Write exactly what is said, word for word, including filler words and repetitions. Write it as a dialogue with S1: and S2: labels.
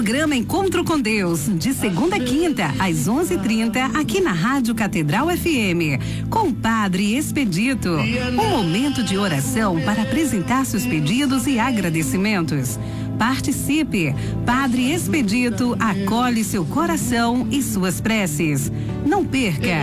S1: Programa Encontro com Deus, de segunda a quinta, às onze e trinta, aqui na Rádio Catedral F M, com o Padre Expedito. Um momento de oração para apresentar seus pedidos e agradecimentos. Participe! Padre Expedito acolhe seu coração e suas preces. Não perca!